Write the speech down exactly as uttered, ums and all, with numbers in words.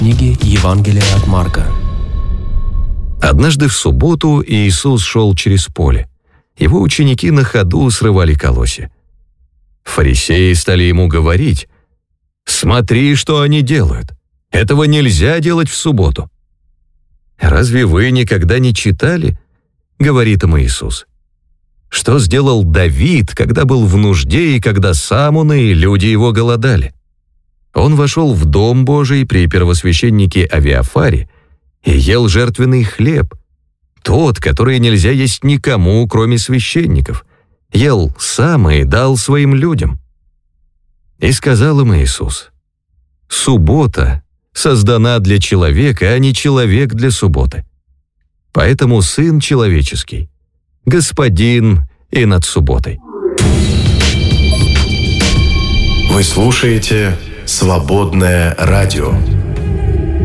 Книги Евангелия от Марка. Однажды в субботу Иисус шел через поле. Его ученики на ходу срывали колосья. Фарисеи стали ему говорить: «Смотри, что они делают. Этого нельзя делать в субботу». «Разве вы никогда не читали?» — говорит им Иисус. «Что сделал Давид, когда был в нужде и когда сам он и люди его голодали? Он вошел в Дом Божий при первосвященнике Авиафаре и ел жертвенный хлеб, тот, который нельзя есть никому, кроме священников, ел сам и дал своим людям». И сказал им Иисус: «Суббота создана для человека, а не человек для субботы. Поэтому Сын Человеческий — Господин и над субботой». Вы слушаете «Свободное радио».